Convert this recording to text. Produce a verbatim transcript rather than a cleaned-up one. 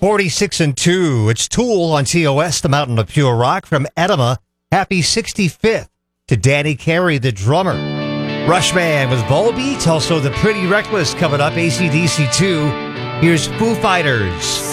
forty-six and two. It's Tool on T O S, the Mountain of Pure Rock. From Edema, happy sixty-fifth to Danny Carey, the drummer. Rushman with Volbeat. Also, the Pretty Reckless coming up, A C D C two. Here's Foo Fighters.